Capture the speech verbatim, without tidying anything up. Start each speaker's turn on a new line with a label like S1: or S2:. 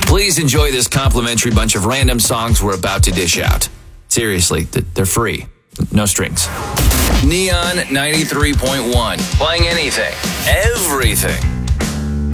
S1: Please enjoy this complimentary bunch of random songs we're about to dish out. Seriously, they're free. No strings. Neon ninety-three point one. Playing anything, everything.